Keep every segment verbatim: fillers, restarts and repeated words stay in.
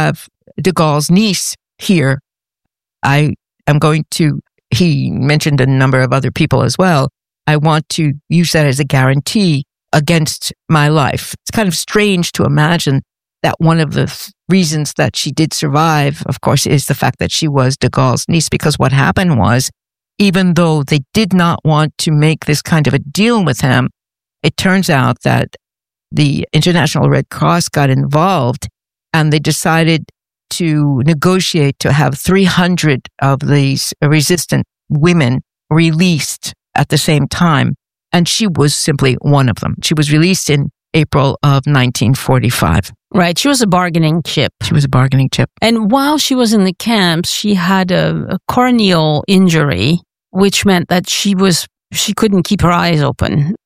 have de Gaulle's niece here. I am going to, he mentioned a number of other people as well. I want to use that as a guarantee against my life. It's kind of strange to imagine that one of the th- reasons that she did survive, of course, is the fact that she was de Gaulle's niece, because what happened was, even though they did not want to make this kind of a deal with him, it turns out that the International Red Cross got involved and they decided to negotiate to have three hundred of these resistant women released at the same time. And she was simply one of them. She was released in April of nineteen forty-five. Right. She was a bargaining chip. She was a bargaining chip. And while she was in the camps, she had a, a corneal injury, which meant that she was, she couldn't keep her eyes open.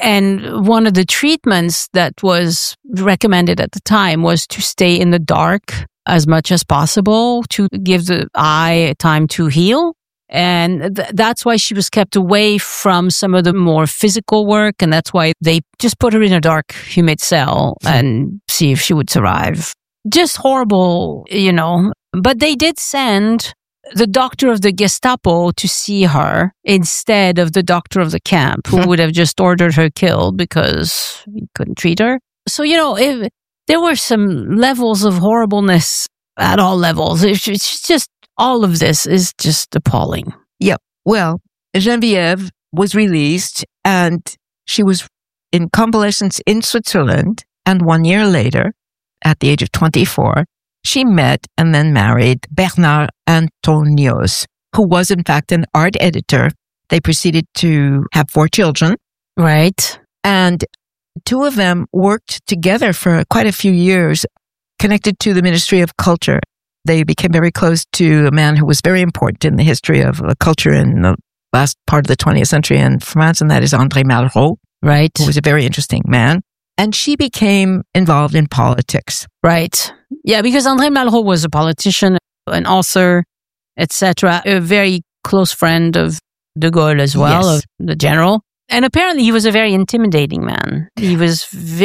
And one of the treatments that was recommended at the time was to stay in the dark as much as possible to give the eye time to heal. And th- that's why she was kept away from some of the more physical work. And that's why they just put her in a dark, humid cell and see if she would survive. Just horrible, you know. But they did send the doctor of the Gestapo to see her instead of the doctor of the camp, who would have just ordered her killed because he couldn't treat her. So, you know, if, there were some levels of horribleness at all levels. It's, it's just, all of this is just appalling. Yep. Well, Geneviève was released and she was in convalescence in Switzerland. And one year later, at the age of twenty-four, she met and then married Bernard Antonios, who was in fact an art editor. They proceeded to have four children. Right. And two of them worked together for quite a few years, connected to the Ministry of Culture. They became very close to a man who was very important in the history of culture in the last part of the twentieth century in France, and that is André Malraux. Right. Who was a very interesting man. And she became involved in politics. Right. Yeah, because André Malraux was a politician, an author, et cetera, a very close friend of de Gaulle as well, Yes. of the general. And apparently he was a very intimidating man. He was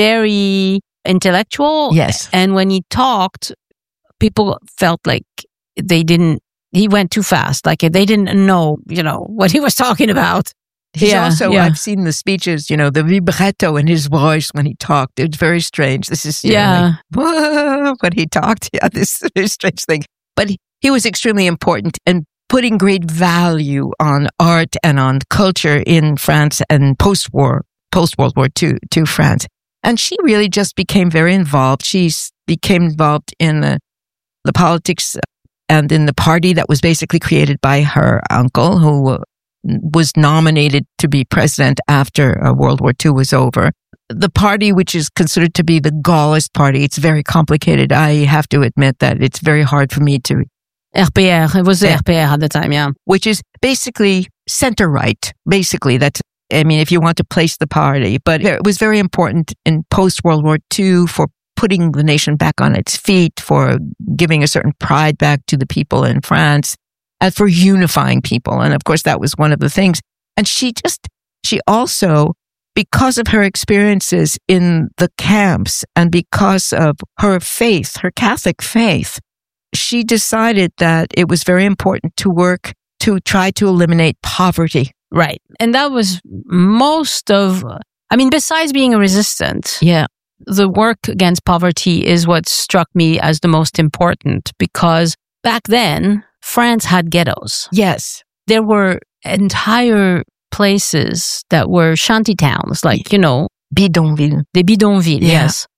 very intellectual. Yes. And when he talked, people felt like they didn't, he went too fast. Like they didn't know, you know, what he was talking about. He's yeah, also, yeah. I've seen the speeches, you know, the vibrato in his voice when he talked. It's very strange. This is, you yeah. know, like, when he talked. Yeah, this is a very strange thing. But he, he was extremely important and putting great value on art and on culture in France and post-war, post-World War Two, to France. And she really just became very involved. She became involved in the, the politics and in the party that was basically created by her uncle, who was nominated to be president after uh, World War Two was over. The party, which is considered to be the Gaullist party, it's very complicated. I have to admit that it's very hard for me to... R P R, it was the Yeah. R P R at the time, yeah. Which is basically center-right, basically. That's, I mean, if you want to place the party. But it was very important in post-World War Two for putting the nation back on its feet, for giving a certain pride back to the people in France, and for unifying people. And of course, that was one of the things. And she just, she also, because of her experiences in the camps and because of her faith, her Catholic faith, she decided that it was very important to work to try to eliminate poverty. Right. And that was most of, I mean, besides being a resistant, Yeah. the work against poverty is what struck me as the most important, because back then, France had ghettos. Yes. There were entire places that were shanty towns, like, you know, Bidonville. the bidonvilles, Yeah. yes.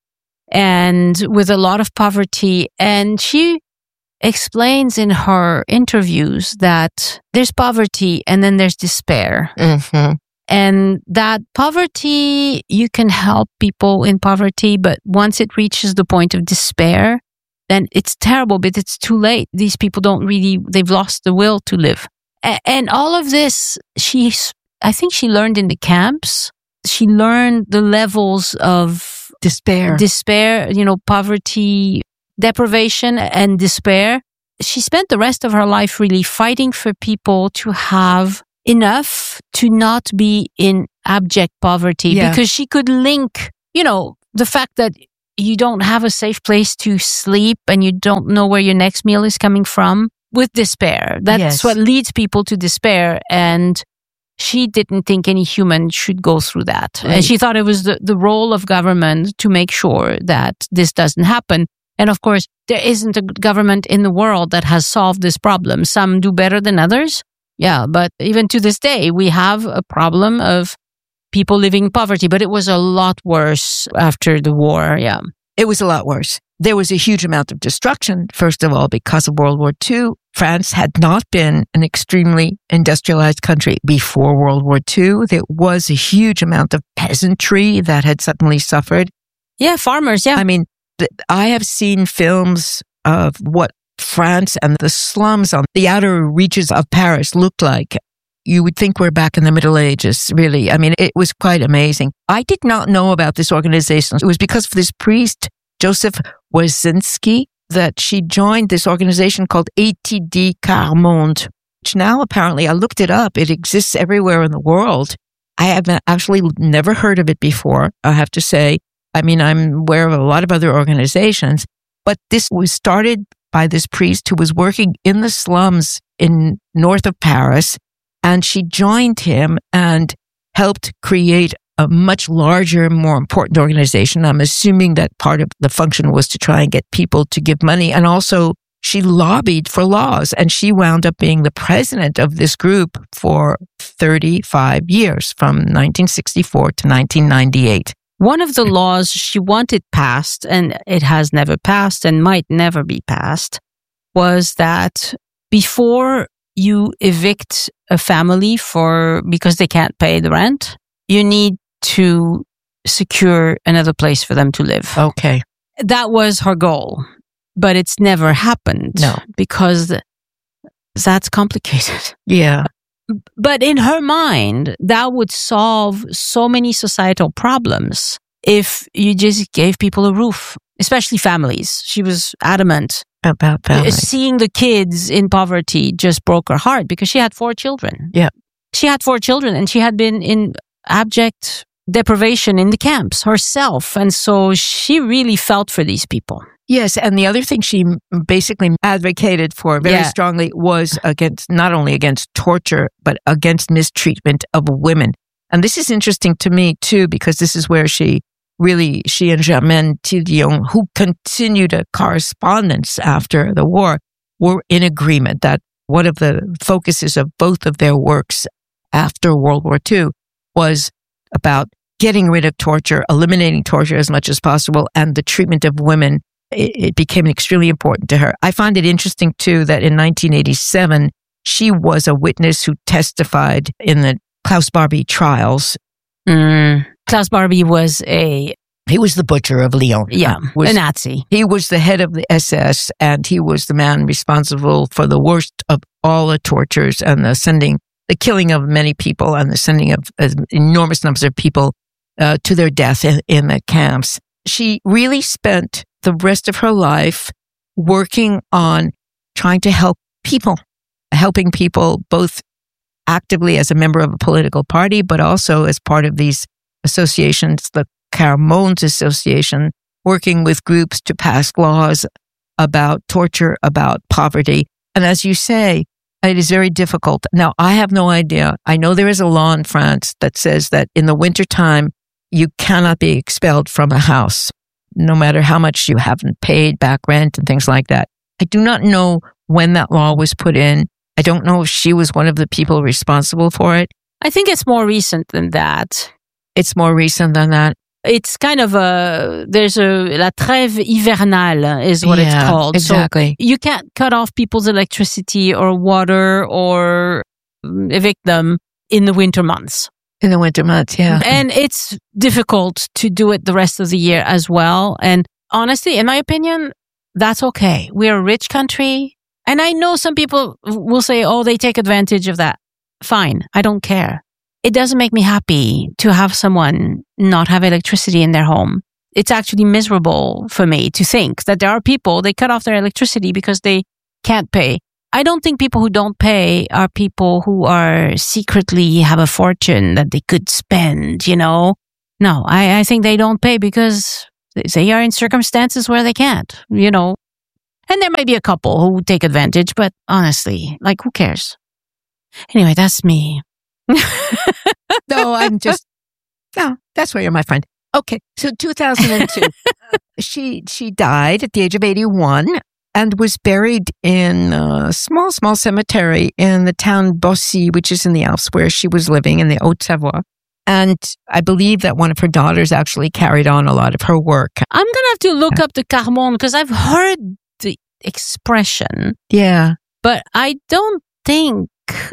And with a lot of poverty. And she explains in her interviews that there's poverty and then there's despair. Mm-hmm. And that poverty, you can help people in poverty, but once it reaches the point of despair, then it's terrible, but it's too late. These people don't really, they've lost the will to live. A- and all of this, she's, I think she learned in the camps. She learned the levels of Despair. despair, you know, poverty, deprivation and despair. She spent the rest of her life really fighting for people to have enough to not be in abject poverty, Yeah. because she could link, you know, the fact that you don't have a safe place to sleep and you don't know where your next meal is coming from, with despair. That's Yes. what leads people to despair. And she didn't think any human should go through that. Right. And she thought it was the, the role of government to make sure that this doesn't happen. And of course, there isn't a government in the world that has solved this problem. Some do better than others. Yeah, but even to this day, we have a problem of people living in poverty, but it was a lot worse after the war. Yeah. It was a lot worse. There was a huge amount of destruction, first of all, because of World War Two. France had not been an extremely industrialized country before World War Two. There was a huge amount of peasantry that had suddenly suffered. Yeah, farmers, yeah. I mean, th- I have seen films of what France and the slums on the outer reaches of Paris looked like. You would think we're back in the Middle Ages, really. I mean, it was quite amazing. I did not know about this organization. It was because of this priest, Joseph Wozinski, that she joined this organization called A T D Quart Monde, which now apparently, I looked it up, it exists everywhere in the world. I have actually never heard of it before, I have to say. I mean, I'm aware of a lot of other organizations, but this was started by this priest who was working in the slums in north of Paris, and she joined him and helped create a much larger, more important organization. I'm assuming that part of the function was to try and get people to give money. And also she lobbied for laws, and she wound up being the president of this group for thirty-five years, from nineteen sixty-four to nineteen ninety-eight. One of the laws she wanted passed, and it has never passed and might never be passed, was that before you evict a family for because they can't pay the rent, you need to secure another place for them to live. Okay. That was her goal, but it's never happened. No. Because that's complicated. Yeah. But in her mind, that would solve so many societal problems if you just gave people a roof, especially families. She was adamant. About family. Seeing the kids in poverty just broke her heart because she had four children. Yeah. She had four children and she had been in abject deprivation in the camps herself. And so she really felt for these people. Yes, and the other thing she basically advocated for very Yeah. strongly was against, not only against torture, but against mistreatment of women. And this is interesting to me too, because this is where she really, she and Germaine Tillion, who continued a correspondence after the war, were in agreement that one of the focuses of both of their works after World War Two was about getting rid of torture, eliminating torture as much as possible, and the treatment of women. It, it became extremely important to her. I find it interesting too that in nineteen eighty-seven, she was a witness who testified in the Klaus Barbie trials. Mm. Klaus Barbie was a... He was the butcher of Lyon. Yeah, was, a Nazi. He was the head of the S S, and he was the man responsible for the worst of all the tortures and the sending, the killing of many people and the sending of uh, enormous numbers of people uh, to their death in, in the camps. She really spent the rest of her life working on trying to help people, helping people both actively as a member of a political party, but also as part of these associations, the Quart Monde Association, working with groups to pass laws about torture, about poverty. And as you say, it is very difficult. Now, I have no idea. I know there is a law in France that says that in the wintertime, you cannot be expelled from a house, no matter how much you haven't paid back rent and things like that. I do not know when that law was put in. I don't know if she was one of the people responsible for it. I think it's more recent than that. It's more recent than that. It's kind of a, there's a, la trêve hivernale is what Yeah, it's called. exactly. So you can't cut off people's electricity or water or evict them in the winter months. In the winter months, yeah. And it's difficult to do it the rest of the year as well. And honestly, in my opinion, that's okay. We're a rich country. And I know some people will say, oh, they take advantage of that. Fine. I don't care. It doesn't make me happy to have someone not have electricity in their home. It's actually miserable for me to think that there are people, they cut off their electricity because they can't pay. I don't think people who don't pay are people who are secretly have a fortune that they could spend, you know? No, I, I think they don't pay because They are in circumstances where they can't, you know. And there might be a couple who take advantage, but honestly, like, who cares? Anyway, that's me. No, I'm just, no, that's why you're my friend. Okay, so two thousand two, she she died at the age of eighty-one and was buried in a small, small cemetery in the town Bossy, which is in the Alps, where she was living in the Haute-Savoie. And I believe that one of her daughters actually carried on a lot of her work. I'm going to have to look up the Carmonde because I've heard the expression. Yeah. But I don't think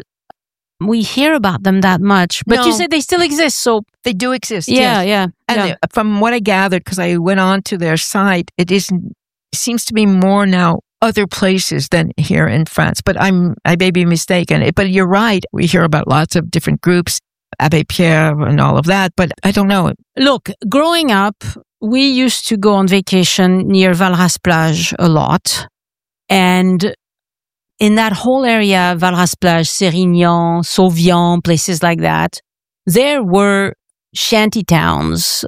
we hear about them that much. But No. you said they still exist, so They do exist. yeah, yes. yeah. And yeah. they- from what I gathered, because I went on to their site, it is it seems to be more now other places than here in France. But I'm I may be mistaken. But you're right. We hear about lots of different groups, Abbé Pierre and all of that. But I don't know. Look, growing up, we used to go on vacation near Valras-Plage a lot. And in that whole area, Valras-Plage, Sérignan, Sauvian, places like that, there were shanty towns,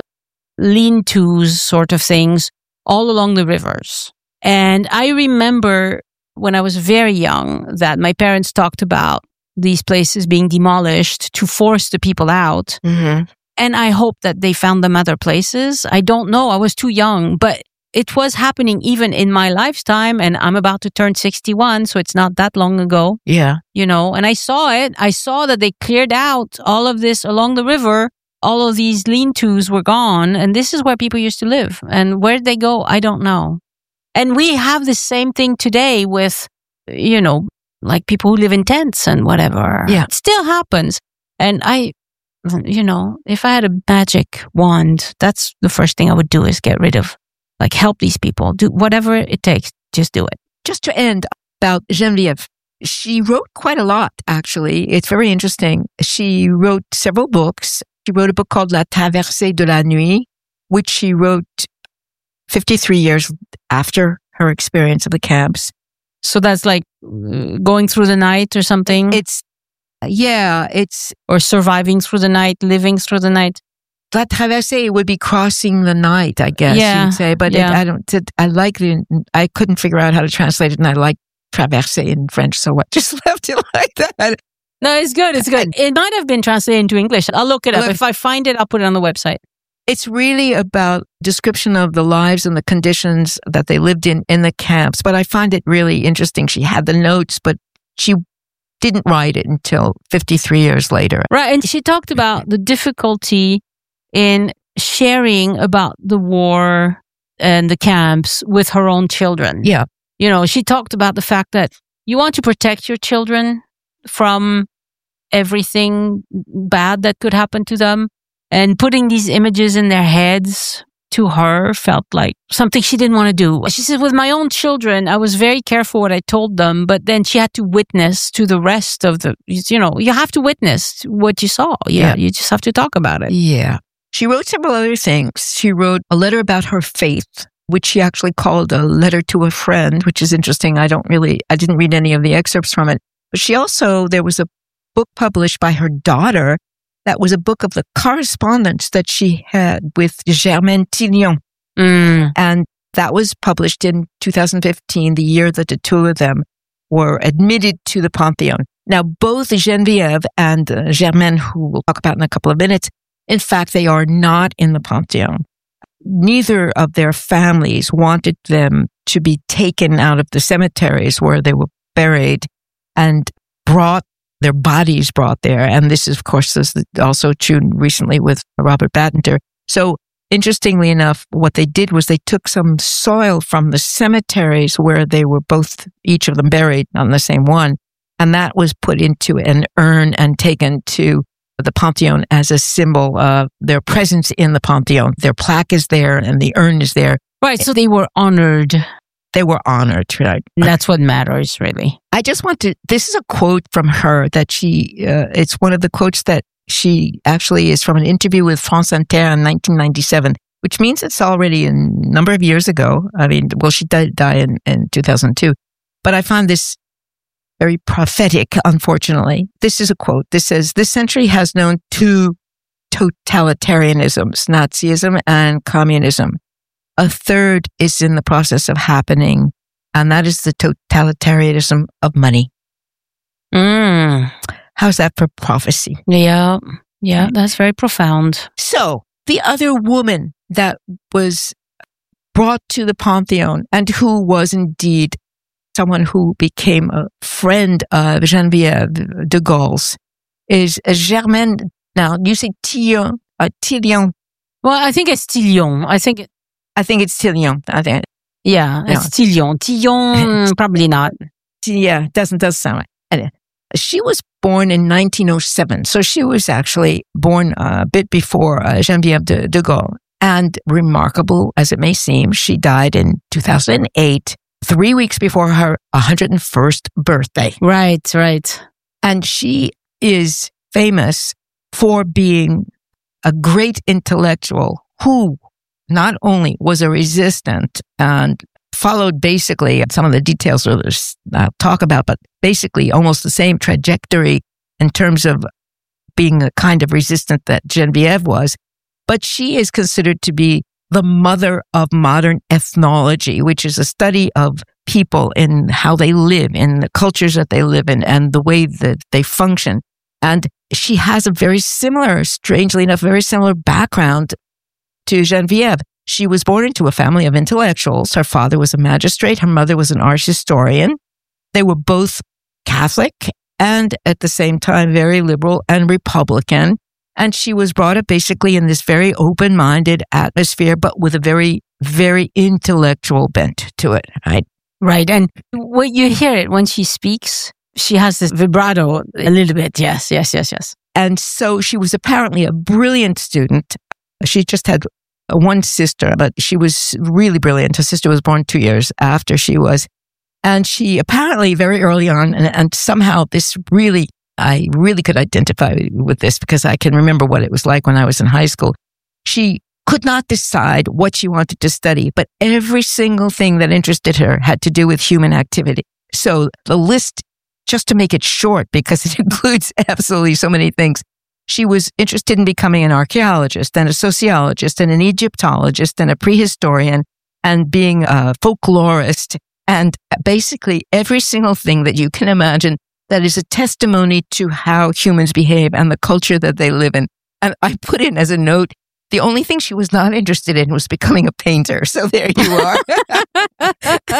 lean-tos sort of things all along the rivers. And I remember when I was very young that my parents talked about these places being demolished to force the people out. Mm-hmm. And I hope that they found them other places. I don't know. I was too young, but it was happening even in my lifetime. And I'm about to turn sixty-one, so it's not that long ago, Yeah. you know. And I saw it. I saw that they cleared out all of this along the river. All of these lean-tos were gone. And this is where people used to live. And where did they go? I don't know. And we have the same thing today with, you know, like people who live in tents and whatever. Yeah. It still happens. And I, you know, if I had a magic wand, that's the first thing I would do is get rid of, like, help these people. Do whatever it takes. Just do it. Just to end about Geneviève, she wrote quite a lot, actually. It's very interesting. She wrote several books. She wrote a book called La Traversée de la Nuit, which she wrote fifty-three years after her experience of the camps. So that's like uh, going through the night or something, It's, yeah, it's, or surviving through the night, living through the night. La Traversée would be crossing the night, I guess Yeah, you'd say. But yeah. it, I don't, it, I like it. I couldn't figure out how to translate it, and I like Traversée in French, so I just left it like that. No, it's good. It's good. It might have been translated into English. I'll look it up. Look- If I find it, I'll put it on the website. It's really about description of the lives and the conditions that they lived in in the camps. But I find it really interesting. She had the notes, but she didn't write it until fifty-three years later. Right. And she talked about the difficulty in sharing about the war and the camps with her own children. Yeah. You know, she talked about the fact that you want to protect your children from everything bad that could happen to them. And putting these images in their heads to her felt like something she didn't want to do. She said, with my own children, I was very careful what I told them, but then she had to witness to the rest of the, you know, you have to witness what you saw. Yeah. Yeah. You just have to talk about it. Yeah. She wrote several other things. She wrote a letter about her faith, which she actually called a letter to a friend, which is interesting. I don't really, I didn't read any of the excerpts from it. But she also, there was a book published by her daughter that was a book of the correspondence that she had with Germaine Tillion. Mm. And that was published in two thousand fifteen, the year that the two of them were admitted to the Pantheon. Now, both Geneviève and uh, Germaine, who we'll talk about in a couple of minutes, in fact, they are not in the Pantheon. Neither of their families wanted them to be taken out of the cemeteries where they were buried and brought their bodies brought there. And this, of course, is also true recently with Robert Badinter. So interestingly enough, what they did was they took some soil from the cemeteries where they were both, each of them buried on the same one. And that was put into an urn and taken to the Pantheon as a symbol of their presence in the Pantheon. Their plaque is there and the urn is there. Right. So they were honored. They were honored, right? That's what matters, really. I just want to, this is a quote from her that she, uh, it's one of the quotes that she actually is from an interview with France Inter in nineteen ninety-seven, which means it's already a number of years ago. I mean, well, she did die in, in two thousand two. But I find this very prophetic, unfortunately. This is a quote. This says, this century has known two totalitarianisms, Nazism and communism. a third is in the process of happening, and that is the totalitarianism of money. Mm. How's that for prophecy? Yeah, yeah, that's very profound. So, the other woman that was brought to the Pantheon and who was indeed someone who became a friend of Geneviève de Gaulle's is Germaine. Now, you say Tillon, uh, Tillon. Well, I think it's Tillon. I think it, I think it's Tillon. I think. Yeah, No. it's Tillon. Tillon, probably not. Yeah, doesn't does sound right. She was born in nineteen oh seven, so she was actually born a bit before uh, Geneviève de, de Gaulle. And remarkable as it may seem, she died in two thousand eight, three weeks before her one hundred first birthday. Right, right. And she is famous for being a great intellectual who not only was a resistant and followed basically some of the details of this I'll talk about, but basically almost the same trajectory in terms of being a kind of resistant that Geneviève was. But she is considered to be the mother of modern ethnology, which is a study of people in how they live, in the cultures that they live in, and the way that they function. And she has a very similar, strangely enough, very similar background to Geneviève. She was born into a family of intellectuals. Her father was a magistrate. Her mother was an art historian. They were both Catholic and at the same time very liberal and Republican. And she was brought up basically in this very open-minded atmosphere, but with a very, very intellectual bent to it, right? Right. And when you hear it when she speaks, she has this vibrato a little bit. Yes, yes, yes, yes. And so she was apparently a brilliant student. She just had one sister, but she was really brilliant. Her sister was born two years after she was. And she apparently very early on, and, and somehow this really, I really could identify with this because I can remember what it was like when I was in high school. She could not decide what she wanted to study, but every single thing that interested her had to do with human activity. So the list, just to make it short, because it includes absolutely so many things, she was interested in becoming an archaeologist and a sociologist and an Egyptologist and a prehistorian and being a folklorist and basically every single thing that you can imagine that is a testimony to how humans behave and the culture that they live in. And I put in as a note, the only thing she was not interested in was becoming a painter. So there you are.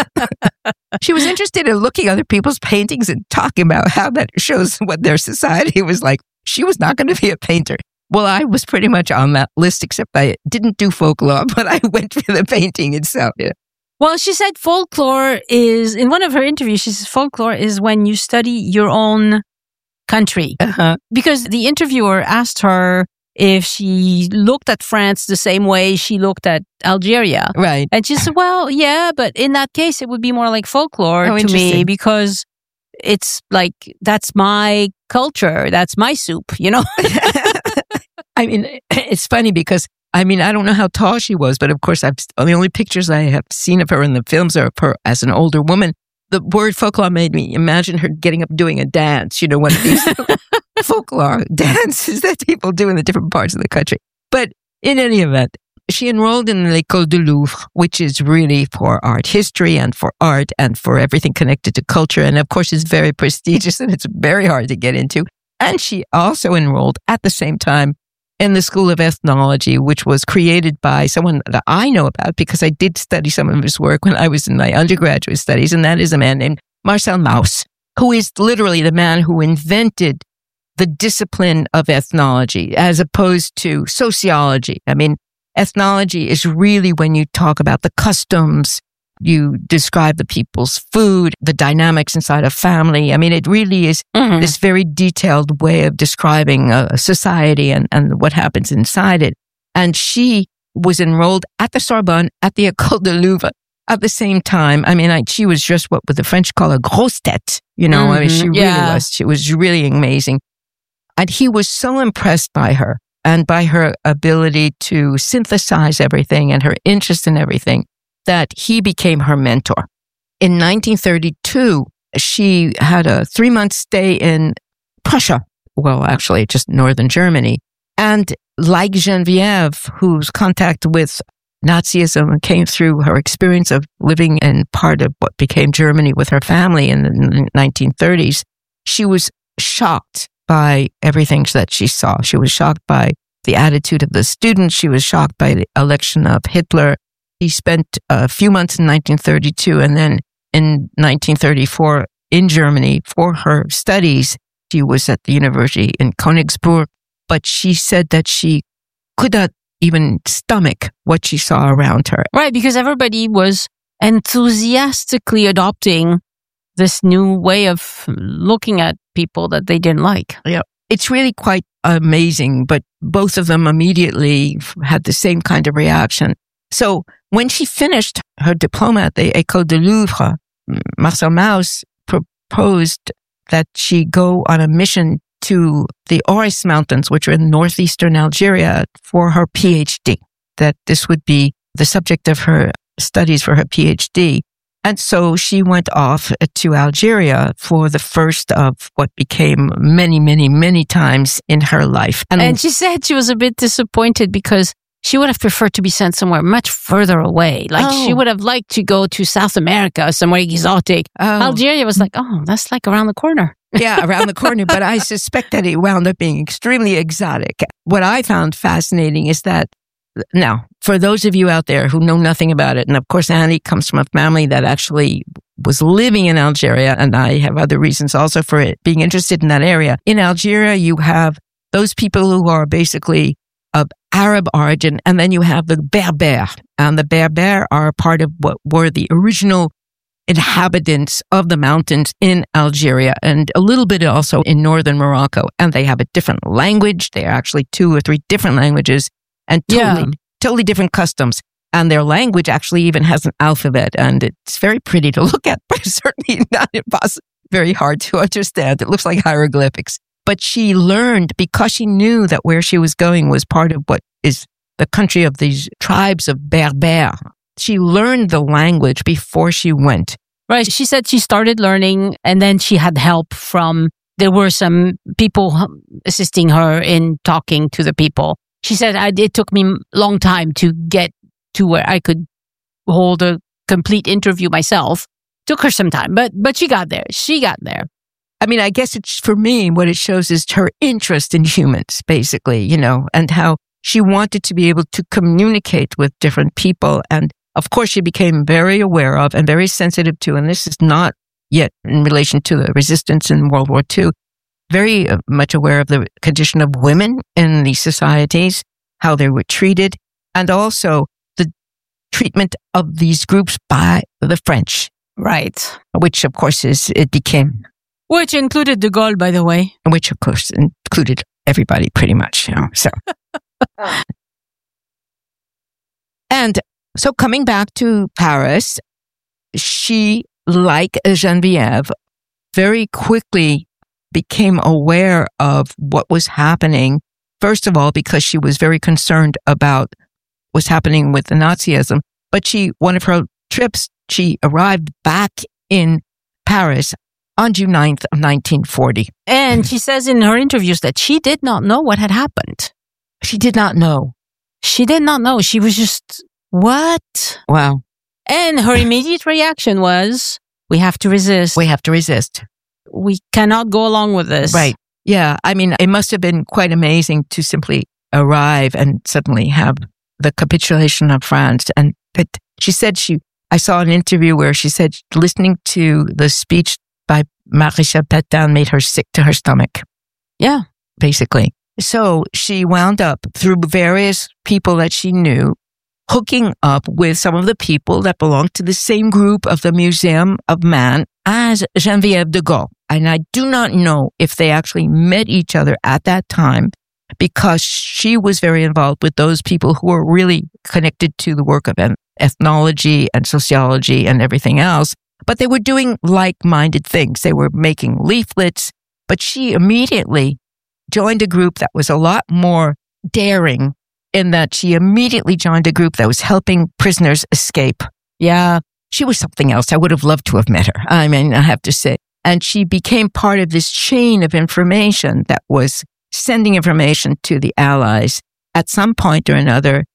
She was interested in looking at other people's paintings and talking about how that shows what their society was like. She was not going to be a painter. Well, I was pretty much on that list, except I didn't do folklore, but I went for the painting itself. Yeah. Well, she said folklore is, in one of her interviews, she says folklore is when you study your own country. Uh-huh. Because the interviewer asked her if she looked at France the same way she looked at Algeria. Right. And she said, well, yeah, but in that case, it would be more like folklore Oh, to me because it's like, that's my culture. That's my soup, you know? I mean, it's funny because, I mean, I don't know how tall she was, but of course, I've, the only pictures I have seen of her in the films are of her as an older woman. The word folklore made me imagine her getting up doing a dance, you know, one of these folklore dances that people do in the different parts of the country. But in any event, she enrolled in l'École du Louvre, which is really for art history and for art and for everything connected to culture. And of course, it's very prestigious and it's very hard to get into. And she also enrolled at the same time in the School of Ethnology, which was created by someone that I know about because I did study some of his work when I was in my undergraduate studies. And that is a man named Marcel Mauss, who is literally the man who invented the discipline of ethnology as opposed to sociology. I mean, ethnology is really when you talk about the customs, you describe the people's food, the dynamics inside a family. I mean, it really is mm-hmm. this very detailed way of describing a society and, and what happens inside it. And she was enrolled at the Sorbonne, at the École du Louvre at the same time. I mean, I, she was just what the French call a grosse tête, you know, mm-hmm. I mean, she really yeah. was. She was really amazing. And he was so impressed by her and by her ability to synthesize everything and her interest in everything that he became her mentor. In nineteen thirty-two, she had a three-month stay in Prussia, well, actually just northern Germany. And like Geneviève, whose contact with Nazism came through her experience of living in part of what became Germany with her family in the nineteen thirties. She was shocked by everything that she saw. She was shocked by the attitude of the students. She was shocked by the election of Hitler. He spent a few months in nineteen thirty-two and then in nineteen thirty-four in Germany for her studies. She was at the university in Königsberg, but she said that she could not even stomach what she saw around her. Right, because everybody was enthusiastically adopting this new way of looking at people that they didn't like. Yeah. It's really quite amazing, but both of them immediately had the same kind of reaction. So when she finished her diploma at the École du Louvre, Marcel Mauss proposed that she go on a mission to the Auris Mountains, which are in northeastern Algeria, for her PhD, that this would be the subject of her studies for her PhD. And so she went off to Algeria for the first of what became many, many, many times in her life. And, and she said she was a bit disappointed because she would have preferred to be sent somewhere much further away. Like oh. she would have liked to go to South America, somewhere exotic. Oh. Algeria was like, oh, that's like around the corner. Yeah, around the corner. But I suspect that it wound up being extremely exotic. What I found fascinating is that, now, for those of you out there who know nothing about it, and of course Annie comes from a family that actually was living in Algeria, and I have other reasons also for it being interested in that area. In Algeria, you have those people who are basically of Arab origin, and then you have the Berbers. And the Berbers are part of what were the original inhabitants of the mountains in Algeria, and a little bit also in northern Morocco. And they have a different language. They are actually two or three different languages and totally, yeah. totally different customs. And their language actually even has an alphabet, and it's very pretty to look at, but certainly not impossible, very hard to understand. It looks like hieroglyphics. But she learned, because she knew that where she was going was part of what is the country of these tribes of Berbers. She learned the language before she went. Right. She said she started learning, and then she had help from, there were some people assisting her in talking to the people. She said, I, it took me a long time to get to where I could hold a complete interview myself. Took her some time, but but she got there. She got there. I mean, I guess it's, for me, what it shows is her interest in humans, basically, you know, and how she wanted to be able to communicate with different people. And of course, she became very aware of and very sensitive to, and this is not yet in relation to the resistance in World War Two, very much aware of the condition of women in these societies, how they were treated, and also the treatment of these groups by the French. Right. Which, of course, is, it became... Which included de Gaulle, by the way. Which, of course, included everybody pretty much, you know, so. And so coming back to Paris, she, like Geneviève, very quickly became aware of what was happening. First of all, because she was very concerned about what was happening with the Nazism. But she, one of her trips, she arrived back in Paris on June ninth of nineteen forty. And she says in her interviews that she did not know what had happened. She did not know. She did not know. She was just, what? Wow. And her immediate reaction was, we have to resist. We have to resist. We cannot go along with this. Right. Yeah. I mean, it must have been quite amazing to simply arrive and suddenly have the capitulation of France. And but she said she, I saw an interview where she said listening to the speech by Maréchal Pétain made her sick to her stomach. Yeah. Basically. So she wound up, through various people that she knew, hooking up with some of the people that belonged to the same group of the Museum of Man as Geneviève de Gaulle. And I do not know if they actually met each other at that time, because she was very involved with those people who were really connected to the work of ethnology and sociology and everything else. But they were doing like-minded things. They were making leaflets, but she immediately joined a group that was a lot more daring, in that she immediately joined a group that was helping prisoners escape. Yeah. She was something else. I would have loved to have met her. I mean, I have to say. And she became part of this chain of information that was sending information to the Allies. At some point or another,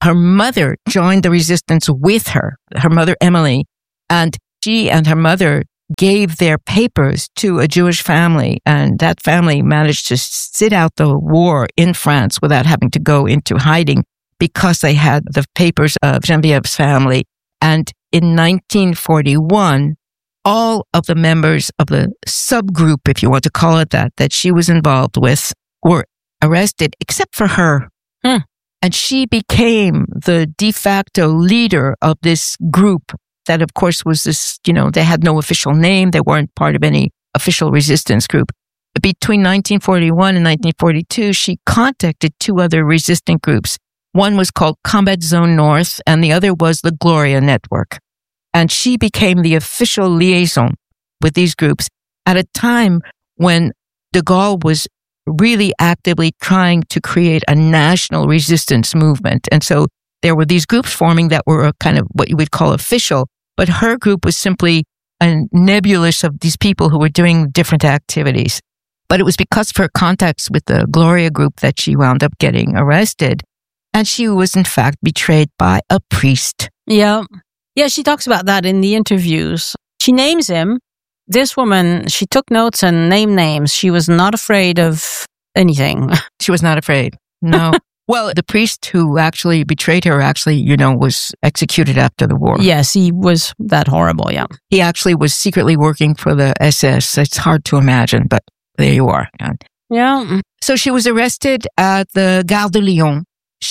her mother joined the resistance with her, her mother, Emily, and she and her mother gave their papers to a Jewish family, and that family managed to sit out the war in France without having to go into hiding because they had the papers of Genevieve's family. And in nineteen forty-one, all of the members of the subgroup, if you want to call it that, that she was involved with were arrested, except for her. Hmm. And she became the de facto leader of this group that, of course, was this, you know, they had no official name. They weren't part of any official resistance group. Between nineteen forty-one and nineteen forty-two, she contacted two other resistant groups. One was called Combat Zone North, and the other was the Gloria Network. And she became the official liaison with these groups at a time when de Gaulle was really actively trying to create a national resistance movement. And so there were these groups forming that were a kind of what you would call official, but her group was simply a nebulous of these people who were doing different activities. But it was because of her contacts with the Gloria group that she wound up getting arrested. And she was, in fact, betrayed by a priest. Yeah. Yeah, she talks about that in the interviews. She names him. This woman, she took notes and named names. She was not afraid of anything. She was not afraid. No. Well, the priest who actually betrayed her actually, you know, was executed after the war. Yes, he was that horrible, yeah. He actually was secretly working for the S S. It's hard to imagine, but there you are. Yeah. So she was arrested at the Gare de Lyon.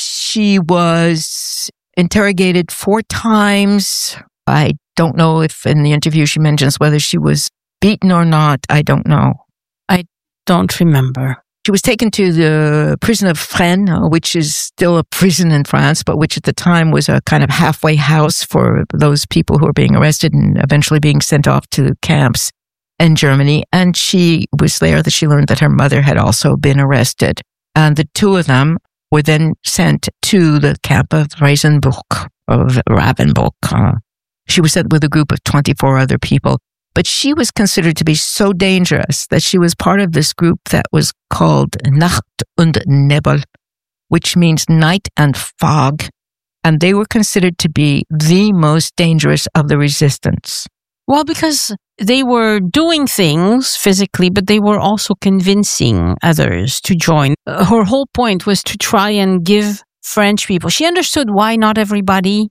She was interrogated four times. I don't know if in the interview she mentions whether she was beaten or not. I don't know. I don't remember. She was taken to the prison of Fresnes, which is still a prison in France, but which at the time was a kind of halfway house for those people who were being arrested and eventually being sent off to camps in Germany. And she was there that she learned that her mother had also been arrested. And the two of them were then sent to the camp of Reisenburg, of Ravensbrück. Uh, she was sent with a group of twenty-four other people. But she was considered to be so dangerous that she was part of this group that was called Nacht und Nebel, which means night and fog. And they were considered to be the most dangerous of the resistance. Well, because they were doing things physically, but they were also convincing others to join. Her whole point was to try and give French people. She understood why not everybody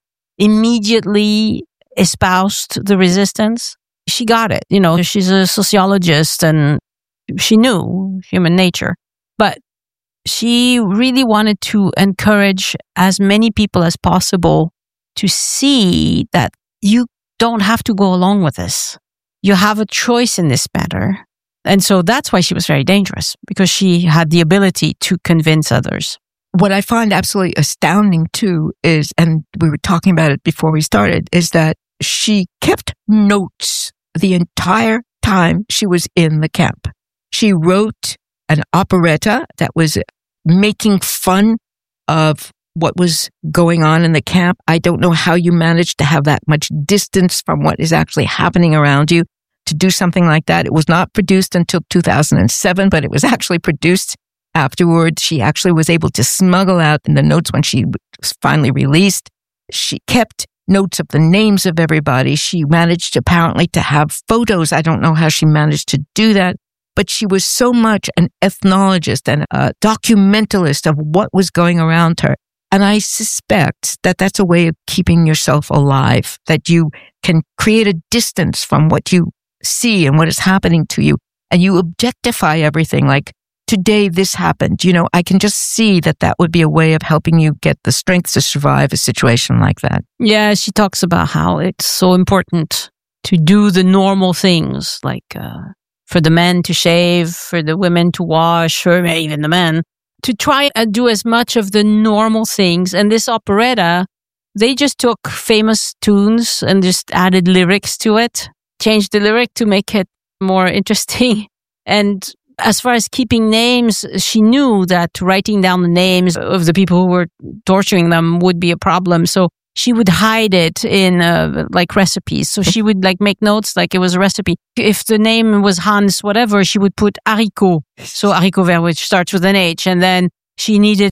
immediately espoused the resistance. She got it. You know, she's a sociologist and she knew human nature. But she really wanted to encourage as many people as possible to see that you don't have to go along with this. You have a choice in this matter. And so that's why she was very dangerous, because she had the ability to convince others. What I find absolutely astounding too is, and we were talking about it before we started, is that she kept notes the entire time she was in the camp. She wrote an operetta that was making fun of what was going on in the camp. I don't know how you managed to have that much distance from what is actually happening around you to do something like that. It was not produced until two thousand seven, but it was actually produced afterwards. She actually was able to smuggle out in the notes when she was finally released. She kept notes of the names of everybody. She managed apparently to have photos. I don't know how she managed to do that, but she was so much an ethnologist and a documentalist of what was going around her. And I suspect that that's a way of keeping yourself alive, that you can create a distance from what you see and what is happening to you. And you objectify everything like, today this happened. You know, I can just see that that would be a way of helping you get the strength to survive a situation like that. Yeah, she talks about how it's so important to do the normal things, like uh, for the men to shave, for the women to wash, or even the men, to try and do as much of the normal things. And this operetta, they just took famous tunes and just added lyrics to it, changed the lyric to make it more interesting. And as far as keeping names, she knew that writing down the names of the people who were torturing them would be a problem. So she would hide it in uh, like recipes. So she would like make notes like it was a recipe. If the name was Hans, whatever, she would put haricot. So haricot vert, which starts with an H. And then she needed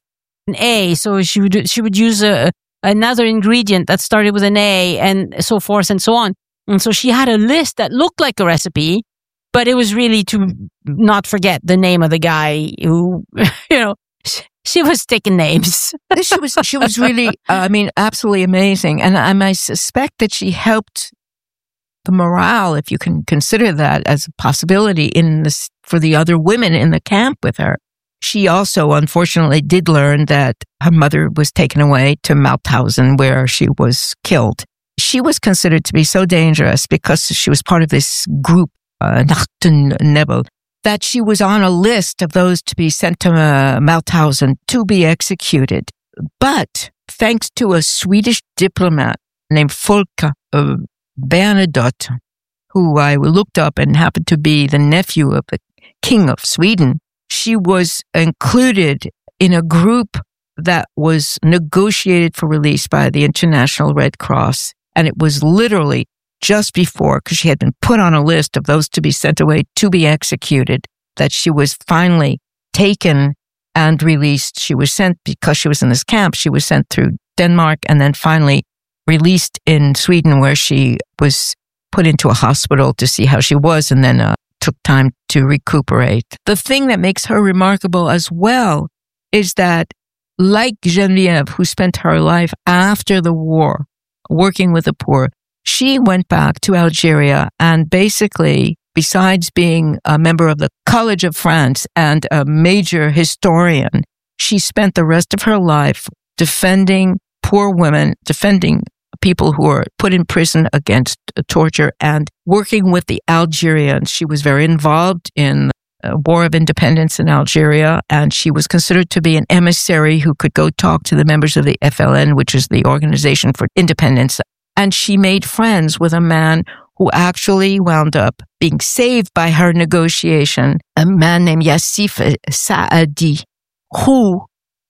an A. So she would she would use a another ingredient that started with an A, and so forth and so on. And so she had a list that looked like a recipe, but it was really to not forget the name of the guy who, you know, she was taking names. she was she was really, uh, I mean, absolutely amazing. And I, I suspect that she helped the morale, if you can consider that as a possibility, in this for the other women in the camp with her. She also, unfortunately, did learn that her mother was taken away to Mauthausen, where she was killed. She was considered to be so dangerous because she was part of this group, uh, Nachtennebel, that she was on a list of those to be sent to uh, Mauthausen to be executed. But thanks to a Swedish diplomat named Folke uh, Bernadotte, who I looked up and happened to be the nephew of the King of Sweden, she was included in a group that was negotiated for release by the International Red Cross. And it was literally just before, because she had been put on a list of those to be sent away to be executed, that she was finally taken and released. She was sent, because she was in this camp, she was sent through Denmark and then finally released in Sweden, where she was put into a hospital to see how she was, and then uh, took time to recuperate. The thing that makes her remarkable as well is that, like Geneviève, who spent her life after the war working with the poor, she went back to Algeria and basically, besides being a member of the College of France and a major historian, she spent the rest of her life defending poor women, defending people who were put in prison against torture, and working with the Algerians. She was very involved in the War of Independence in Algeria, and she was considered to be an emissary who could go talk to the members of the F L N, which is the Organization for Independence. And she made friends with a man who actually wound up being saved by her negotiation, a man named Yassif Saadi, who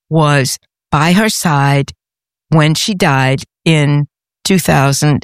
was by her side when she died in two thousand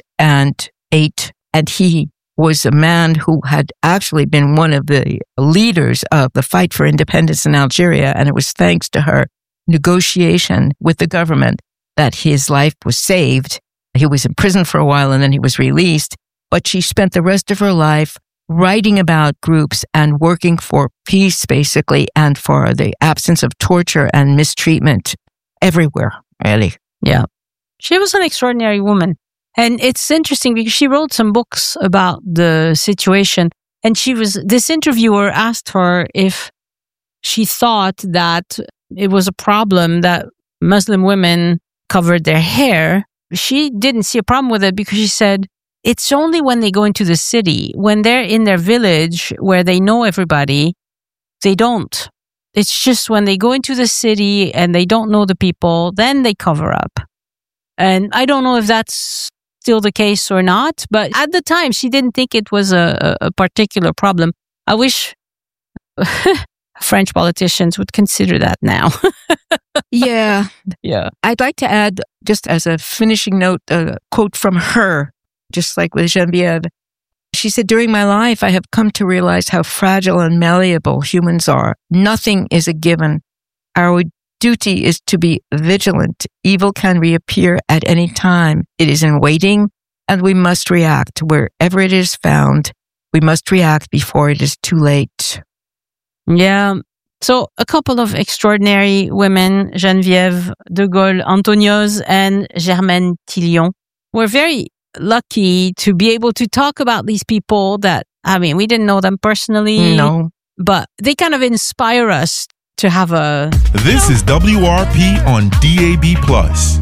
eight. And he was a man who had actually been one of the leaders of the fight for independence in Algeria. And it was thanks to her negotiation with the government that his life was saved. He was in prison for a while and then he was released. But she spent the rest of her life writing about groups and working for peace, basically, and for the absence of torture and mistreatment everywhere, really. Yeah. She was an extraordinary woman. And it's interesting because she wrote some books about the situation. And she was, this interviewer asked her if she thought that it was a problem that Muslim women covered their hair. She didn't see a problem with it because she said, it's only when they go into the city, when they're in their village where they know everybody, they don't. It's just when they go into the city and they don't know the people, then they cover up. And I don't know if that's still the case or not, but at the time, she didn't think it was a, a particular problem. I wish French politicians would consider that now. Yeah. Yeah. I'd like to add, just as a finishing note, a quote from her, just like with Geneviève. She said, during my life, I have come to realize how fragile and malleable humans are. Nothing is a given. Our duty is to be vigilant. Evil can reappear at any time. It is in waiting, and we must react. Wherever it is found, we must react before it is too late. Yeah. So a couple of extraordinary women, Geneviève de Gaulle-Antonios and Germaine Tillion. We're very lucky to be able to talk about these people that, I mean, we didn't know them personally. No. But they kind of inspire us to have a... This is W R P on D A B plus.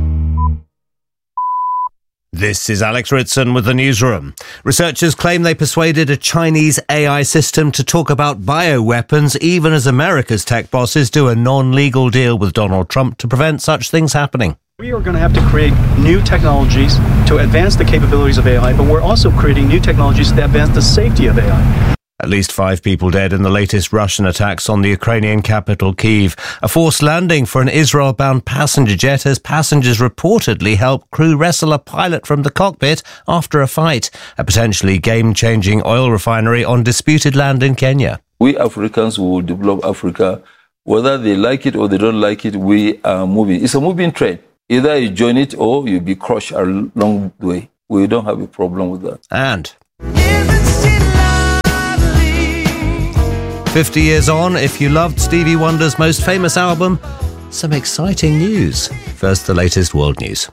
This is Alex Ritson with the newsroom. Researchers claim they persuaded a Chinese A I system to talk about bioweapons, even as America's tech bosses do a non-legal deal with Donald Trump to prevent such things happening. We are going to have to create new technologies to advance the capabilities of A I, but we're also creating new technologies to advance the safety of A I. At least five people dead in the latest Russian attacks on the Ukrainian capital, Kyiv. A forced landing for an Israel-bound passenger jet as passengers reportedly help crew wrestle a pilot from the cockpit after a fight. A potentially game-changing oil refinery on disputed land in Kenya. We Africans will develop Africa Whether they like it or they don't like it, we are moving. It's a moving train. Either you join it or you'll be crushed along the way. We don't have a problem with that. And fifty years on, if you loved Stevie Wonder's most famous album, some exciting news. First, the latest world news.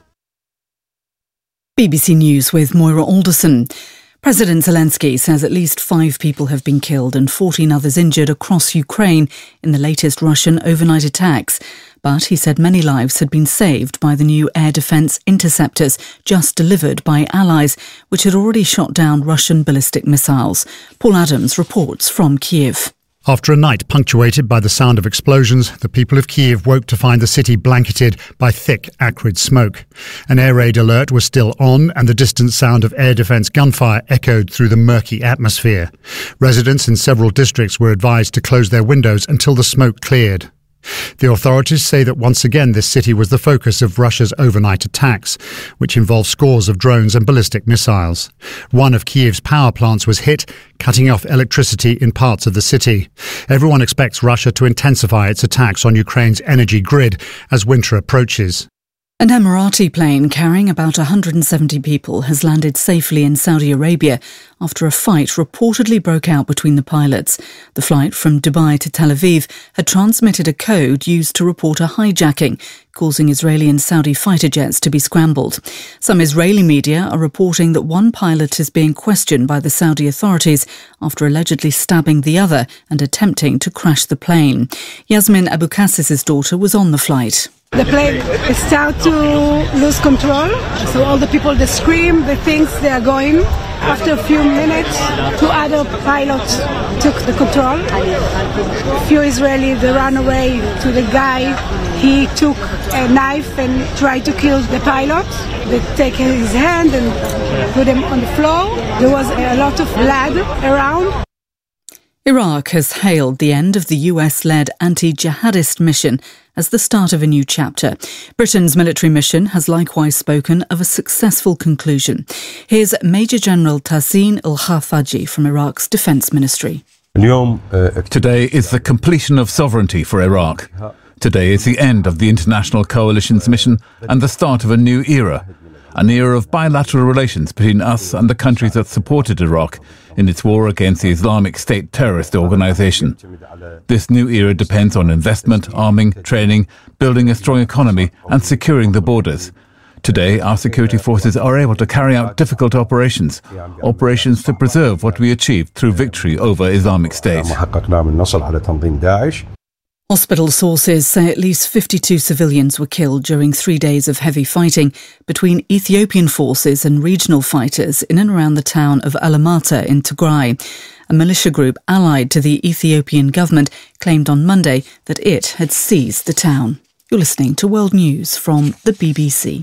B B C News with Moira Alderson. President Zelensky says at least five people have been killed and fourteen others injured across Ukraine in the latest Russian overnight attacks. But he said many lives had been saved by the new air defence interceptors just delivered by allies, which had already shot down Russian ballistic missiles. Paul Adams reports from Kiev. After a night punctuated by the sound of explosions, the people of Kiev woke to find the city blanketed by thick, acrid smoke. An air raid alert was still on, and the distant sound of air defence gunfire echoed through the murky atmosphere. Residents in several districts were advised to close their windows until the smoke cleared. The authorities say that once again this city was the focus of Russia's overnight attacks, which involved scores of drones and ballistic missiles. One of Kiev's power plants was hit, cutting off electricity in parts of the city. Everyone expects Russia to intensify its attacks on Ukraine's energy grid as winter approaches. An Emirati plane carrying about one hundred seventy people has landed safely in Saudi Arabia after a fight reportedly broke out between the pilots. The flight from Dubai to Tel Aviv had transmitted a code used to report a hijacking, causing Israeli and Saudi fighter jets to be scrambled. Some Israeli media are reporting that one pilot is being questioned by the Saudi authorities after allegedly stabbing the other and attempting to crash the plane. Yasmin Abu Kassis' daughter was on the flight. The plane started to lose control, so all the people, they scream, they think they are going. After a few minutes, two other pilots took the control. A few Israelis, they ran away to the guy. He took a knife and tried to kill the pilot. They take his hand and put him on the floor. There was a lot of blood around. Iraq has hailed the end of the U S-led anti-jihadist mission as the start of a new chapter. Britain's military mission has likewise spoken of a successful conclusion. Here's Major General Tahsin al-Khafaji from Iraq's Defence Ministry. Today is the completion of sovereignty for Iraq. Today is the end of the international coalition's mission and the start of a new era. An era of bilateral relations between us and the countries that supported Iraq in its war against the Islamic State terrorist organisation. This new era depends on investment, arming, training, building a strong economy and securing the borders. Today, our security forces are able to carry out difficult operations, operations to preserve what we achieved through victory over Islamic State. Hospital sources say at least fifty-two civilians were killed during three days of heavy fighting between Ethiopian forces and regional fighters in and around the town of Alamata in Tigray. A militia group allied to the Ethiopian government claimed on Monday that it had seized the town. You're listening to World News from the B B C.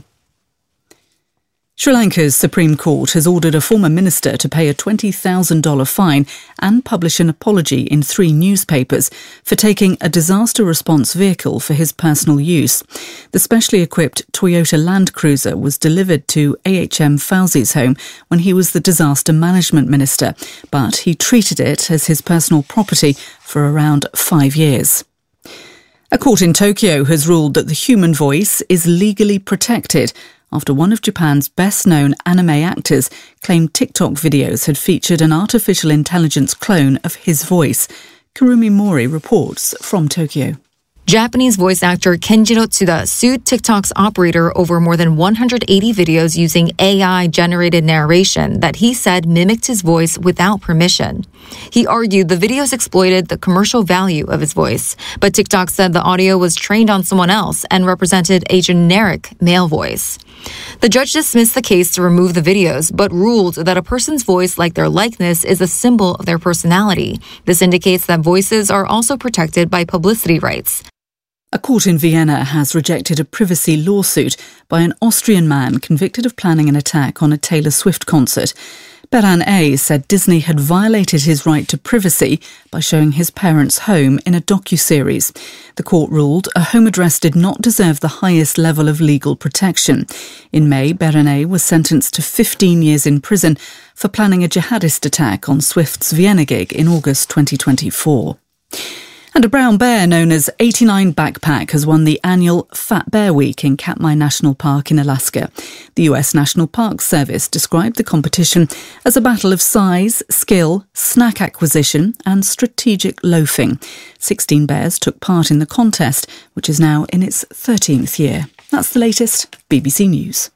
Sri Lanka's Supreme Court has ordered a former minister to pay a twenty thousand dollars fine and publish an apology in three newspapers for taking a disaster response vehicle for his personal use. The specially equipped Toyota Land Cruiser was delivered to A H M Fauzi's home when he was the disaster management minister, but he treated it as his personal property for around five years. A court in Tokyo has ruled that the human voice is legally protected after one of Japan's best-known anime actors claimed TikTok videos had featured an artificial intelligence clone of his voice. Kurumi Mori reports from Tokyo. Japanese voice actor Kenjiro Tsuda sued TikTok's operator over more than one hundred eighty videos using A I-generated narration that he said mimicked his voice without permission. He argued the videos exploited the commercial value of his voice, but TikTok said the audio was trained on someone else and represented a generic male voice. The judge dismissed the case to remove the videos, but ruled that a person's voice, like their likeness, is a symbol of their personality. This indicates that voices are also protected by publicity rights. A court in Vienna has rejected a privacy lawsuit by an Austrian man convicted of planning an attack on a Taylor Swift concert. Beran A. said Disney had violated his right to privacy by showing his parents' home in a docuseries. The court ruled a home address did not deserve the highest level of legal protection. In May, Beran A. was sentenced to fifteen years in prison for planning a jihadist attack on Swift's Vienna gig in August twenty twenty-four. And a brown bear known as eighty-nine Backpack has won the annual Fat Bear Week in Katmai National Park in Alaska. The U S National Park Service described the competition as a battle of size, skill, snack acquisition and strategic loafing. sixteen bears took part in the contest, which is now in its thirteenth year. That's the latest. B B C News.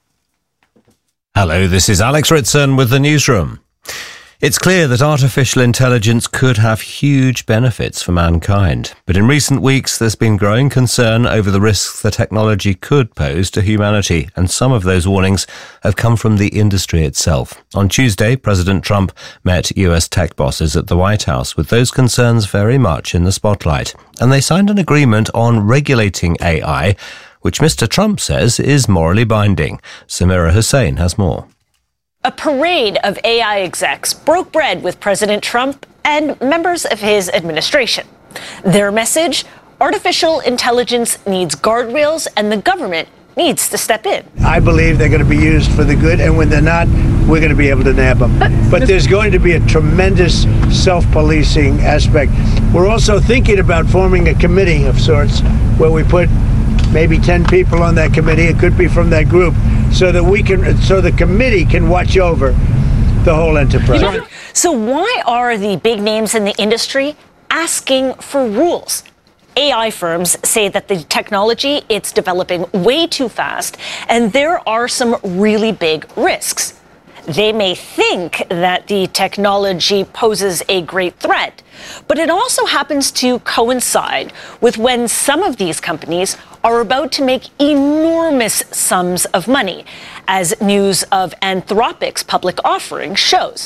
Hello, this is Alex Ritson with the newsroom. It's clear that artificial intelligence could have huge benefits for mankind. But in recent weeks, there's been growing concern over the risks the technology could pose to humanity. And some of those warnings have come from the industry itself. On Tuesday, President Trump met U S tech bosses at the White House with those concerns very much in the spotlight. And they signed an agreement on regulating A I, which Mister Trump says is morally binding. Samira Hussain has more. A parade of A I execs broke bread with President Trump and members of his administration. Their message: artificial intelligence needs guardrails and the government needs to step in. I believe they're going to be used for the good, and when they're not, we're going to be able to nab them. But there's going to be a tremendous self-policing aspect. We're also thinking about forming a committee of sorts where we put maybe ten people on that committee. It could be from that group, so that we can, so the committee can watch over the whole enterprise. So why are the big names in the industry asking for rules? A I firms say that the technology, it's developing way too fast, and there are some really big risks. They may think that the technology poses a great threat, but it also happens to coincide with when some of these companies are about to make enormous sums of money, as news of Anthropic's public offering shows.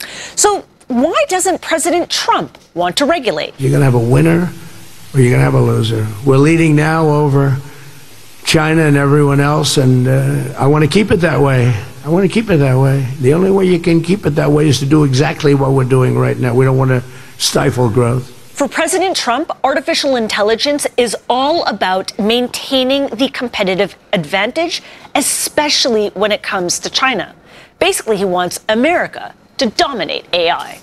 So why doesn't President Trump want to regulate? You're going to have a winner or you're going to have a loser. We're leading now over China and everyone else, and uh, I want to keep it that way. I want to keep it that way. The only way you can keep it that way is to do exactly what we're doing right now. We don't want to stifle growth. For President Trump, artificial intelligence is all about maintaining the competitive advantage, especially when it comes to China. Basically, he wants America to dominate A I.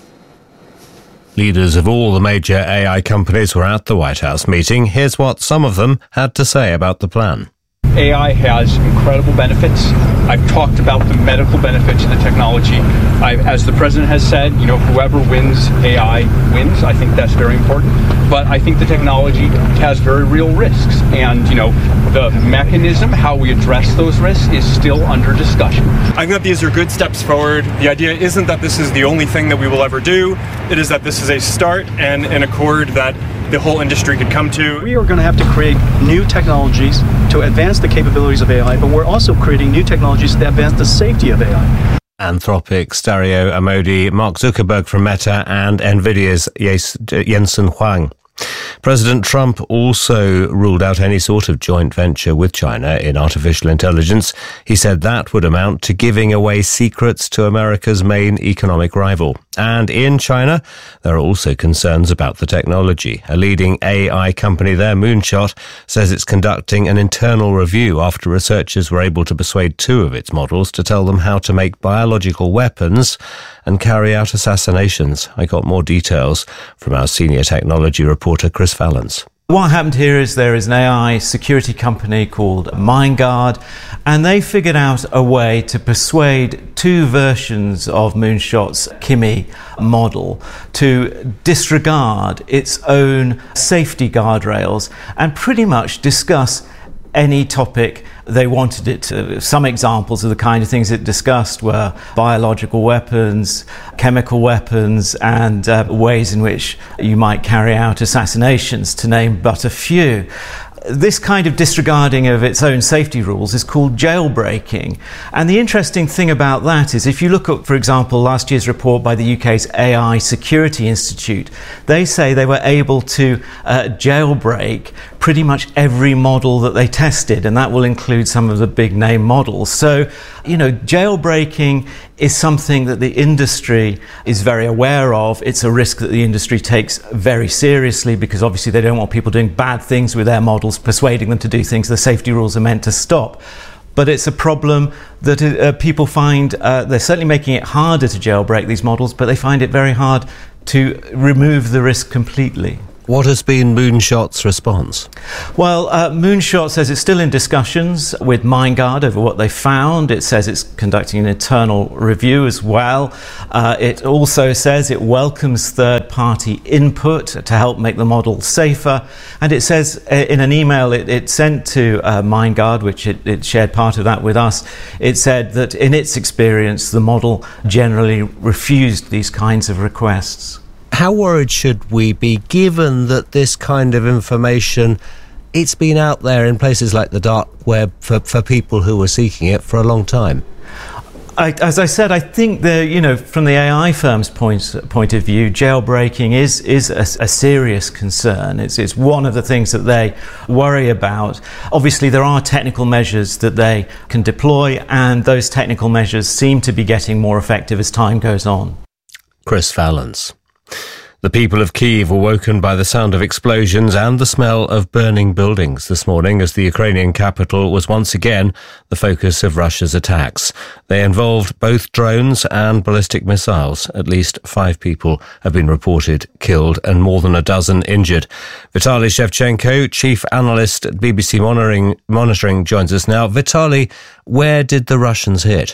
Leaders of all the major A I companies were at the White House meeting. Here's what some of them had to say about the plan. A I has incredible benefits. I've talked about the medical benefits of the technology. I, as the president has said, you know, whoever wins A I wins. I think that's very important. But I think the technology has very real risks. And, you know, the mechanism, how we address those risks, is still under discussion. I think that these are good steps forward. The idea isn't that this is the only thing that we will ever do. It is that this is a start and an accord that the whole industry could come to. We are going to have to create new technologies to advance the capabilities of A I, but we're also creating new technologies that advance the safety of A I. Anthropic's Dario Amodi, Mark Zuckerberg from Meta, and Nvidia's Jensen Huang. President Trump also ruled out any sort of joint venture with China in artificial intelligence. He said that would amount to giving away secrets to America's main economic rival. And in China, there are also concerns about the technology. A leading A I company there, Moonshot, says it's conducting an internal review after researchers were able to persuade two of its models to tell them how to make biological weapons and carry out assassinations. I got more details from our senior technology reporter, Chris Fallons. What happened here is there is an A I security company called MindGuard, and they figured out a way to persuade two versions of Moonshot's Kimi model to disregard its own safety guardrails and pretty much discuss any topic they wanted it to. Some examples of the kind of things it discussed were biological weapons, chemical weapons, and uh, ways in which you might carry out assassinations, to name but a few. This kind of disregarding of its own safety rules is called jailbreaking. And the interesting thing about that is, if you look at, for example, last year's report by the U K's A I Security Institute, they say they were able to uh, jailbreak pretty much every model that they tested, and that will include some of the big name models. So, you know, jailbreaking is something that the industry is very aware of. It's a risk that the industry takes very seriously, because obviously they don't want people doing bad things with their models, persuading them to do things the safety rules are meant to stop. But it's a problem that uh, people find, uh, they're certainly making it harder to jailbreak these models, but they find it very hard to remove the risk completely. What has been Moonshot's response? Well, uh, Moonshot says it's still in discussions with Mindguard over what they found. It says it's conducting an internal review as well. Uh, it also says it welcomes third-party input to help make the model safer. And it says uh, in an email it, it sent to uh, Mindguard, which it, it shared part of that with us, it said that in its experience, the model generally refused these kinds of requests. How worried should we be, given that this kind of information, it's been out there in places like the dark web for, for people who were seeking it for a long time? I, as I said, I think the you know from the A I firm's point point of view, jailbreaking is is a, a serious concern. It's it's one of the things that they worry about. Obviously, there are technical measures that they can deploy, and those technical measures seem to be getting more effective as time goes on. Chris Fallons. The people of Kyiv were woken by the sound of explosions and the smell of burning buildings this morning as the Ukrainian capital was once again the focus of Russia's attacks. They involved both drones and ballistic missiles. At least five people have been reported killed and more than a dozen injured. Vitaly Shevchenko, chief analyst at B B C Monitoring, Monitoring joins us now. Vitaly, where did the Russians hit?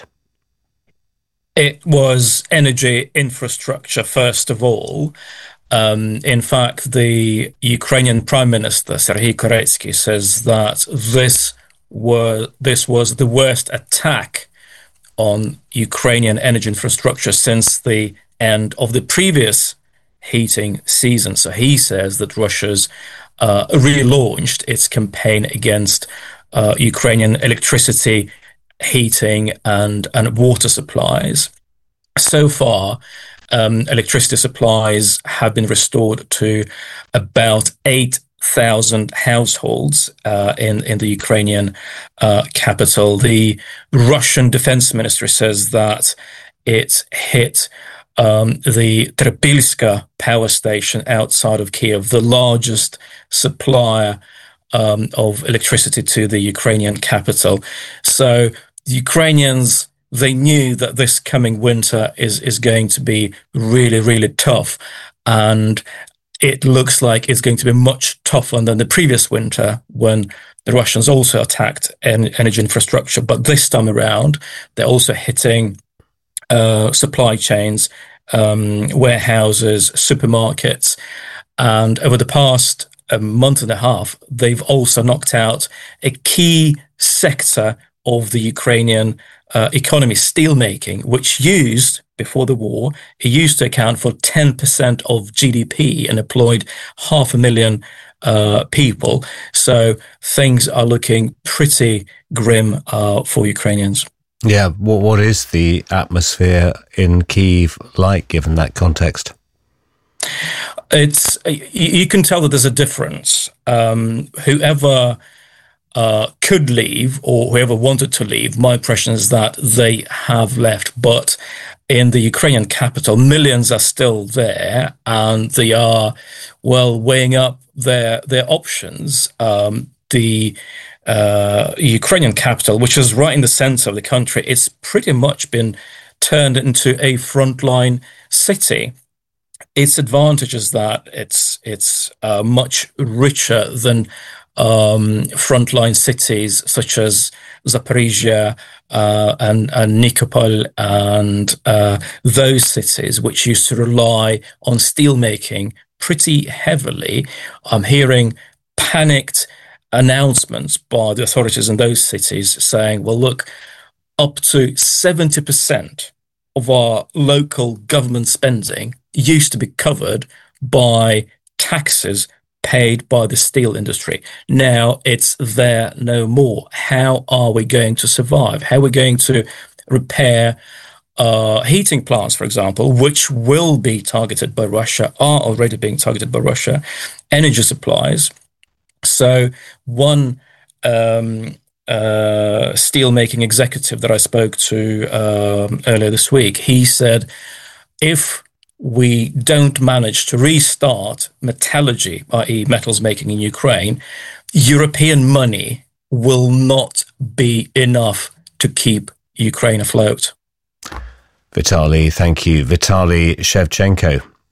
It was energy infrastructure, first of all. Um, in fact, the Ukrainian Prime Minister, Serhiy Koretsky, says that this were this was the worst attack on Ukrainian energy infrastructure since the end of the previous heating season. So he says that Russia's uh, relaunched its campaign against uh, Ukrainian electricity, heating and, and water supplies. So far, um, electricity supplies have been restored to about eight thousand households uh, in, in the Ukrainian uh, capital. The Russian Defense Ministry says that it hit um, the Trepilska power station outside of Kyiv, the largest supplier um, of electricity to the Ukrainian capital. So the Ukrainians, they knew that this coming winter is, is going to be really, really tough. And it looks like it's going to be much tougher than the previous winter when the Russians also attacked en- energy infrastructure. But this time around, they're also hitting uh, supply chains, um, warehouses, supermarkets. And over the past a month and a half, they've also knocked out a key sector of the Ukrainian uh, economy, steelmaking, which used, before the war, it used to account for ten percent of G D P and employed half a million uh, people. So things are looking pretty grim uh, for Ukrainians. Yeah, what what is the atmosphere in Kyiv like, given that context? It's you, you can tell that there's a difference. Um, whoever uh, could leave or whoever wanted to leave, my impression is that they have left. But in the Ukrainian capital, millions are still there, and they are, well, weighing up their their options. Um, the uh, Ukrainian capital, which is right in the center of the country, it's pretty much been turned into a frontline city. Its advantage is that it's it's uh, much richer than um, frontline cities such as Zaporizhia uh, and, and Nikopol and uh, those cities which used to rely on steelmaking pretty heavily. I'm hearing panicked announcements by the authorities in those cities saying, well, look, up to seventy percent of our local government spending used to be covered by taxes paid by the steel industry. Now it's there no more. How are we going to survive? How are we going to repair uh, heating plants, for example, which will be targeted by Russia, are already being targeted by Russia, energy supplies? So one um, uh, steelmaking executive that I spoke to um, earlier this week, he said, if we don't manage to restart metallurgy, that is metals making in Ukraine, European money will not be enough to keep Ukraine afloat. Vitaly, thank you. Vitaly Shevchenko,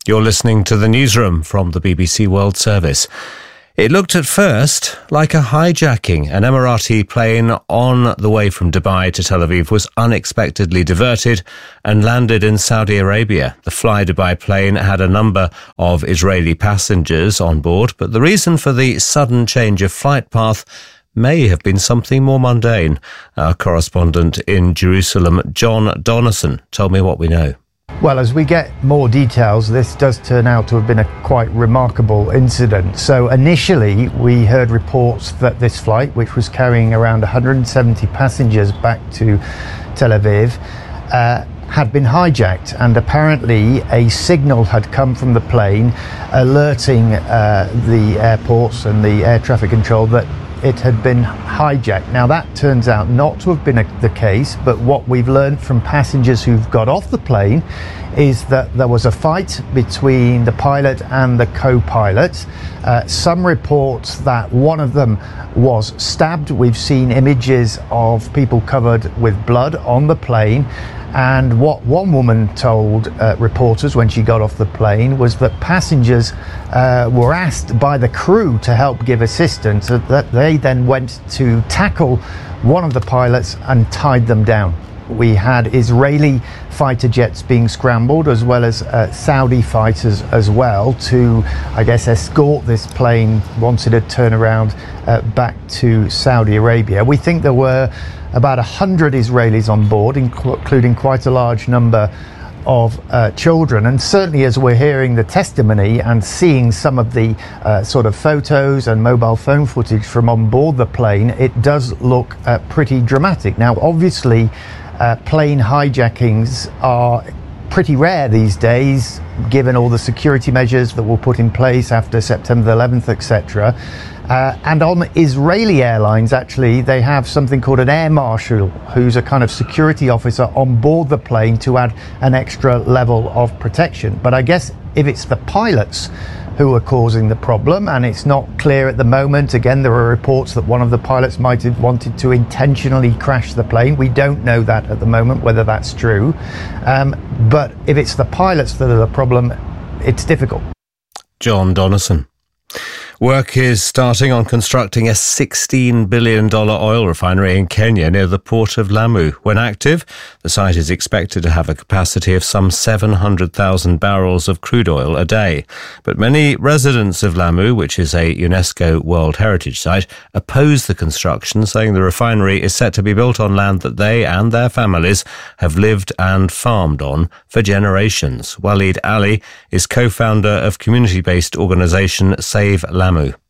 You're listening to the newsroom from the B B C World Service. It looked at first like a hijacking. An Emirati plane on the way from Dubai to Tel Aviv was unexpectedly diverted and landed in Saudi Arabia. The Fly Dubai plane had a number of Israeli passengers on board, but the reason for the sudden change of flight path may have been something more mundane. Our correspondent in Jerusalem, John Donnison, told me what we know. Well, as we get more details, this does turn out to have been a quite remarkable incident. So initially, we heard reports that this flight, which was carrying around one hundred seventy passengers back to Tel Aviv, uh, had been hijacked, and apparently a signal had come from the plane alerting uh, the airports and the air traffic control that it had been hijacked. Now that turns out not to have been a, the case, but what we've learned from passengers who've got off the plane is that there was a fight between the pilot and the co-pilot. Uh, some reports that one of them was stabbed. We've seen images of people covered with blood on the plane. And what one woman told uh, reporters when she got off the plane was that passengers uh, were asked by the crew to help give assistance, that they then went to tackle one of the pilots and tied them down. We had Israeli fighter jets being scrambled, as well as uh, Saudi fighters as well, to, I guess, escort this plane once it had turned around uh, back to Saudi Arabia. We think there were about one hundred Israelis on board, including quite a large number of uh, children. And certainly as we're hearing the testimony and seeing some of the uh, sort of photos and mobile phone footage from on board the plane, it does look uh, pretty dramatic. Now, obviously, uh, plane hijackings are pretty rare these days, given all the security measures that were put in place after September eleventh, et cetera. Uh, and on Israeli airlines, actually, they have something called an air marshal, who's a kind of security officer on board the plane to add an extra level of protection. But I guess if it's the pilots who are causing the problem, and it's not clear at the moment, again, there are reports that one of the pilots might have wanted to intentionally crash the plane. We don't know that at the moment, whether that's true. Um, but if it's the pilots that are the problem, it's difficult. John Donnison. Work is starting on constructing a sixteen billion dollars oil refinery in Kenya near the port of Lamu. When active, the site is expected to have a capacity of some seven hundred thousand barrels of crude oil a day. But many residents of Lamu, which is a UNESCO World Heritage Site, oppose the construction, saying the refinery is set to be built on land that they and their families have lived and farmed on for generations. Walid Ali is co-founder of community-based organisation Save Lamu.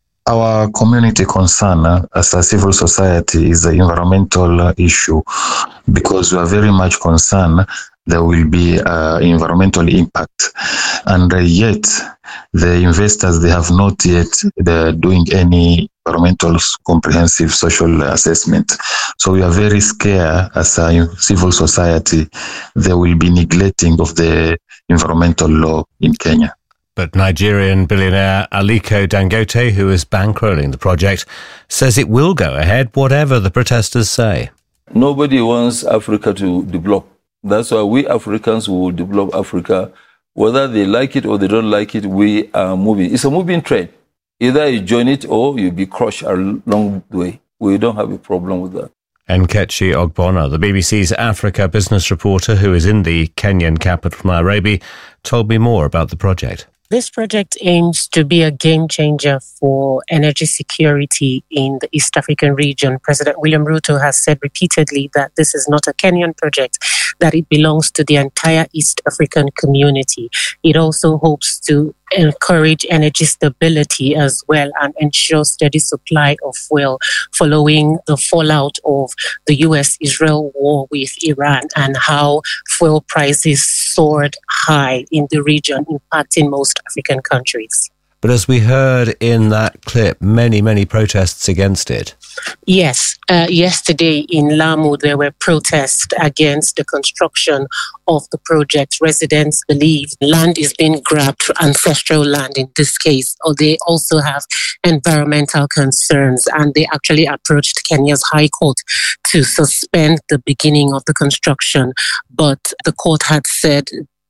Our community concern uh, as a civil society is the environmental uh, issue, because we are very much concerned there will be uh, environmental impact. And uh, yet, the investors, they have not yet they're doing any environmental comprehensive social assessment. So we are very scared as a civil society there will be neglecting of the environmental law in Kenya. But Nigerian billionaire Aliko Dangote, who is bankrolling the project, says it will go ahead whatever the protesters say. Nobody wants Africa to develop. That's why we Africans will develop Africa. Whether they like it or they don't like it, we are moving. It's a moving train. Either you join it or you'll be crushed along the way. We don't have a problem with that. Nkechi Ogbonna, the B B C's Africa business reporter who is in the Kenyan capital Nairobi, told me more about the project. This project aims to be a game changer for energy security in the East African region. President William Ruto has said repeatedly that this is not a Kenyan project, that it belongs to the entire East African community. It also hopes to encourage energy stability as well and ensure steady supply of fuel following the fallout of the U S-Israel war with Iran and how fuel prices soared high in the region, impacting most African countries. But as we heard in that clip, many, many protests against it. Yes. Uh, yesterday in Lamu, there were protests against the construction of the project. Residents believe land is being grabbed, ancestral land in this case, or they also have environmental concerns. And they actually approached Kenya's High Court to suspend the beginning of the construction. But the court had said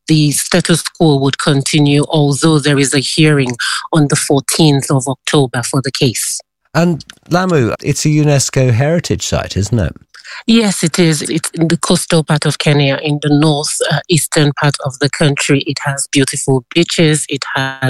the status quo would continue, although there is a hearing on the fourteenth of October for the case. And Lamu, it's a UNESCO heritage site, isn't it? Yes, it is. It's in the coastal part of Kenya, in the north uh, eastern part of the country. It has beautiful beaches. It has